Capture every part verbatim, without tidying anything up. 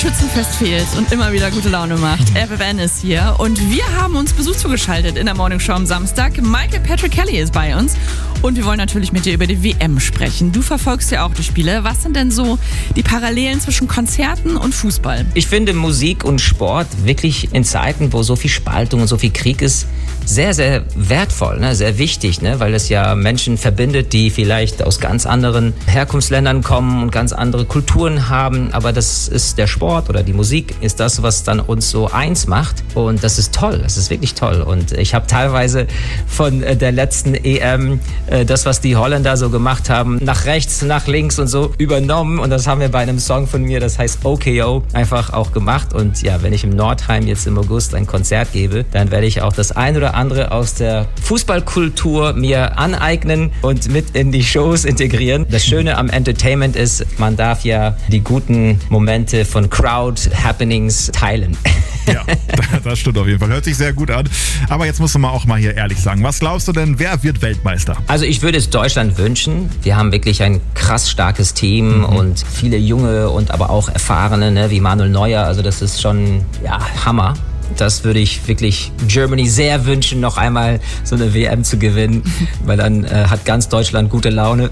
Schützenfest fehlt und immer wieder gute Laune macht. F F N ist hier und wir haben uns Besuch zugeschaltet in der Morning Show am Samstag. Michael Patrick Kelly ist bei uns und wir wollen natürlich mit dir über die W M sprechen. Du verfolgst ja auch die Spiele. Was sind denn so die Parallelen zwischen Konzerten und Fußball? Ich finde Musik und Sport wirklich in Zeiten, wo so viel Spaltung und so viel Krieg ist, sehr, sehr wertvoll, ne? Sehr wichtig, ne? Weil es ja Menschen verbindet, die vielleicht aus ganz anderen Herkunftsländern kommen und ganz andere Kulturen haben. Aber das ist der Sport oder die Musik ist das, was dann uns so eins macht. Und das ist toll, das ist wirklich toll. Und ich habe teilweise von der letzten E M das, was die Holländer so gemacht haben, nach rechts, nach links und so übernommen. Und das haben wir bei einem Song von mir, das heißt O K O, einfach auch gemacht. Und ja, wenn ich im Nordheim jetzt im August ein Konzert gebe, dann werde ich auch das ein oder andere aus der Fußballkultur mir aneignen und mit in die Shows integrieren. Das Schöne am Entertainment ist, man darf ja die guten Momente von Crowd-Happenings teilen. Ja, das stimmt auf jeden Fall. Hört sich sehr gut an. Aber jetzt musst du mal auch mal hier ehrlich sagen. Was glaubst du denn, wer wird Weltmeister? Also ich würde es Deutschland wünschen. Wir haben wirklich ein krass starkes Team mhm. und viele junge und aber auch erfahrene, ne, wie Manuel Neuer. Also das ist schon, ja, Hammer. Das würde ich wirklich Germany sehr wünschen, noch einmal so eine W M zu gewinnen, weil dann äh, hat ganz Deutschland gute Laune.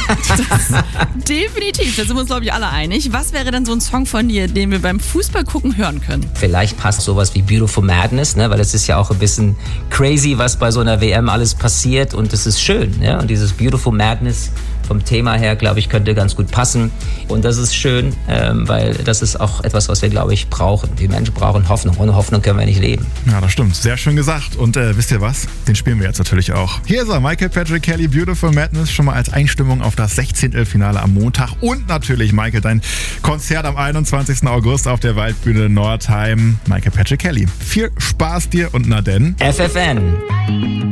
Das, definitiv, da sind wir uns, glaube ich, alle einig. Was wäre denn so ein Song von dir, den wir beim Fußball gucken hören können? Vielleicht passt sowas wie Beautiful Madness, ne? Weil es ist ja auch ein bisschen crazy, was bei so einer W M alles passiert und es ist schön. Ja? Und dieses Beautiful Madness vom Thema her, glaube ich, könnte ganz gut passen. Und das ist schön, ähm, weil das ist auch etwas, was wir, glaube ich, brauchen. Die Menschen brauchen Hoffnung. Ohne Hoffnung können wir nicht leben. Ja, das stimmt. Sehr schön gesagt. Und äh, wisst ihr was? Den spielen wir jetzt natürlich auch. Hier ist er, Michael Patrick Kelly, Beautiful Madness, schon mal als Einstimmung auf das sechzehnten-Finale am Montag. Und natürlich, Michael, dein Konzert am einundzwanzigsten August auf der Waldbühne Nordheim. Michael Patrick Kelly. Viel Spaß dir und na denn. F F N.